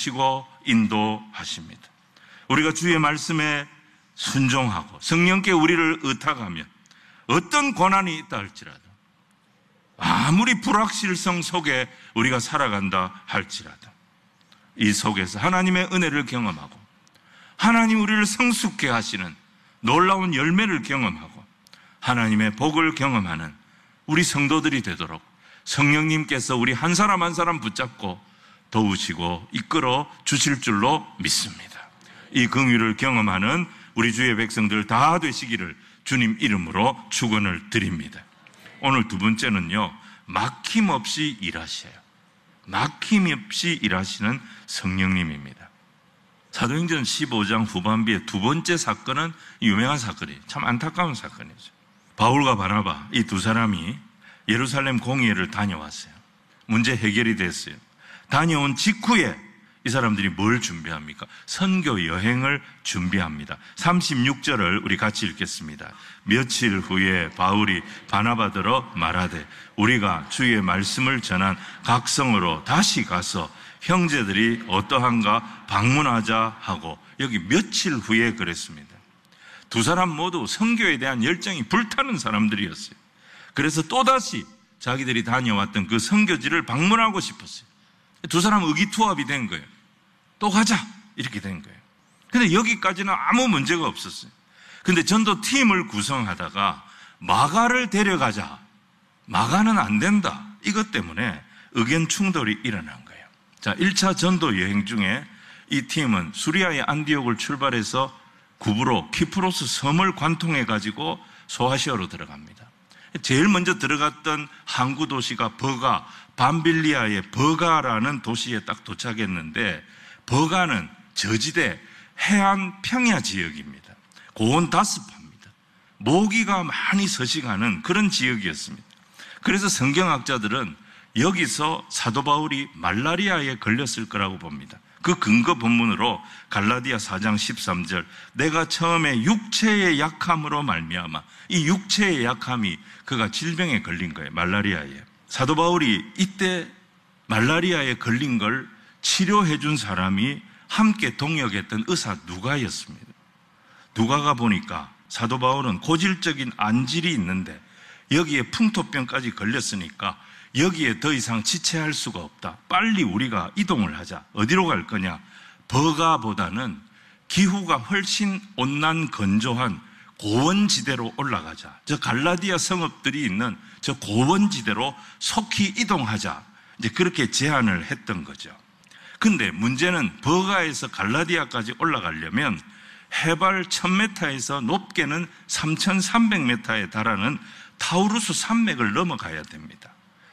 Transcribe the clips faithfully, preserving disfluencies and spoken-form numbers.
주시고 인도하십니다. 우리가 주의 말씀에 순종하고 성령께 우리를 의탁하며 어떤 고난이 있다 할지라도, 아무리 불확실성 속에 우리가 살아간다 할지라도 이 속에서 하나님의 은혜를 경험하고 하나님 우리를 성숙케 하시는 놀라운 열매를 경험하고 하나님의 복을 경험하는 우리 성도들이 되도록 성령님께서 우리 한 사람 한 사람 붙잡고 도우시고 이끌어 주실 줄로 믿습니다. 이 긍휼을 경험하는 우리 주의 백성들 다 되시기를 주님 이름으로 축원을 드립니다. 오늘 두 번째는요, 막힘없이 일하셔요. 막힘없이 일하시는 성령님입니다. 사도행전 십오 장 후반부의 두 번째 사건은 유명한 사건이에요. 참 안타까운 사건이죠. 바울과 바나바 이 두 사람이 예루살렘 공회를 다녀왔어요. 문제 해결이 됐어요. 다녀온 직후에 이 사람들이 뭘 준비합니까? 선교 여행을 준비합니다. 삼십육 절을 우리 같이 읽겠습니다. 며칠 후에 바울이 바나바더러 말하되 우리가 주의 말씀을 전한 각 성으로 다시 가서 형제들이 어떠한가 방문하자 하고, 여기 며칠 후에 그랬습니다. 두 사람 모두 선교에 대한 열정이 불타는 사람들이었어요. 그래서 또다시 자기들이 다녀왔던 그 선교지를 방문하고 싶었어요. 두 사람 의기투합이 된 거예요. 또 가자 이렇게 된 거예요. 근데 여기까지는 아무 문제가 없었어요. 근데 전도팀을 구성하다가 마가를 데려가자, 마가는 안 된다, 이것 때문에 의견 충돌이 일어난 거예요. 자, 일 차 전도 여행 중에 이 팀은 수리아의 안디옥을 출발해서 구브로 키프로스 섬을 관통해 가지고 소아시아로 들어갑니다. 제일 먼저 들어갔던 항구 도시가 버가, 밤빌리아의 버가라는 도시에 딱 도착했는데, 버가는 저지대 해안 평야 지역입니다. 고온다습합니다. 모기가 많이 서식하는 그런 지역이었습니다. 그래서 성경학자들은 여기서 사도 바울이 말라리아에 걸렸을 거라고 봅니다. 그 근거 본문으로 갈라디아 사 장 십삼 절, 내가 처음에 육체의 약함으로 말미암아, 이 육체의 약함이 그가 질병에 걸린 거예요. 말라리아에. 사도 바울이 이때 말라리아에 걸린 걸 치료해 준 사람이 함께 동역했던 의사 누가였습니다. 누가가 보니까 사도 바울은 고질적인 안질이 있는데 여기에 풍토병까지 걸렸으니까 여기에 더 이상 지체할 수가 없다. 빨리 우리가 이동을 하자. 어디로 갈 거냐? 버가보다는 기후가 훨씬 온난 건조한 고원지대로 올라가자. 저 갈라디아 성읍들이 있는 저 고원지대로 속히 이동하자. 이제 그렇게 제안을 했던 거죠. 근데 문제는 버가에서 갈라디아까지 올라가려면 해발 천 미터에서 높게는 삼천삼백 미터에 달하는 타우루스 산맥을 넘어가야 됩니다.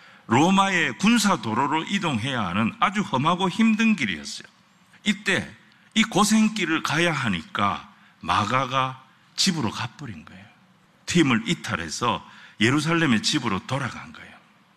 로마의 군사 도로로 이동해야 하는 아주 험하고 힘든 길이었어요. 이때 이 고생길을 가야 하니까 마가가 집으로 가버린 거예요. 팀을 이탈해서 예루살렘의 집으로 돌아간 거예요.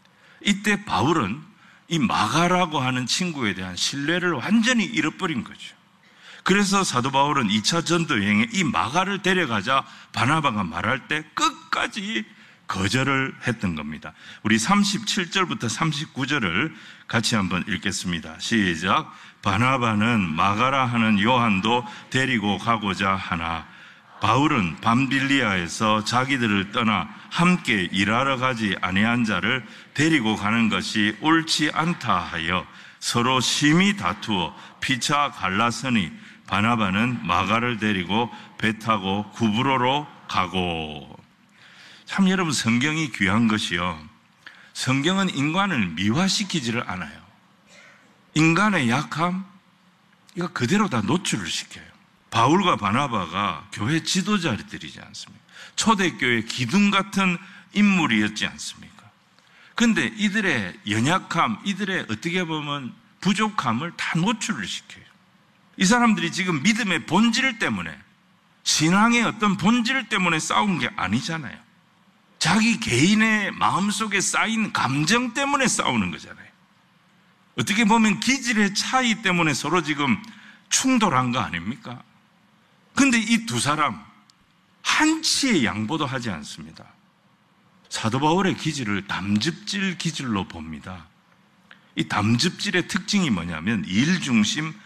이때 바울은 이 마가라고 하는 친구에 대한 신뢰를 완전히 잃어버린 거죠. 그래서 사도 바울은 이 차 전도 여행에 이 마가를 데려가자 바나바가 말할 때 끝까지 거절을 했던 겁니다. 우리 삼십칠 절부터 삼십구 절을 같이 한번 읽겠습니다. 시작. 바나바는 마가라 하는 요한도 데리고 가고자 하나 바울은 밤빌리아에서 자기들을 떠나 함께 일하러 가지 아니한 자를 데리고 가는 것이 옳지 않다 하여 서로 심히 다투어 피차 갈라서니 바나바는 마가를 데리고 배 타고 구브로로 가고. 참 여러분, 성경이 귀한 것이요, 성경은 인간을 미화시키지를 않아요. 인간의 약함, 이거 그대로 다 노출을 시켜요. 바울과 바나바가 교회 지도자들이지 않습니까? 초대교회 기둥 같은 인물이었지 않습니까? 그런데 이들의 연약함, 이들의 어떻게 보면 부족함을 다 노출을 시켜요. 이 사람들이 지금 믿음의 본질 때문에, 신앙의 어떤 본질 때문에 싸운 게 아니잖아요. 자기 개인의 마음속에 쌓인 감정 때문에 싸우는 거잖아요. 어떻게 보면 기질의 차이 때문에 서로 지금 충돌한 거 아닙니까? 근데 이 두 사람 한치의 양보도 하지 않습니다. 사도 바울의 기질을 담즙질 기질로 봅니다. 이 담즙질의 특징이 뭐냐면 일 중심,